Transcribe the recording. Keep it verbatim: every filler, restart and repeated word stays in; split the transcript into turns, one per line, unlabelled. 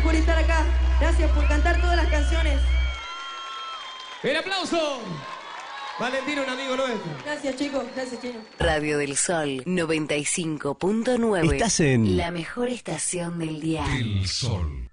por estar acá. Gracias por cantar todas las canciones.
¡El aplauso! Valentino, un amigo nuestro.
Gracias, chicos. Gracias, Chino.
Radio del Sol noventa y cinco punto nueve.
Estás en
la mejor estación del día.
El Sol.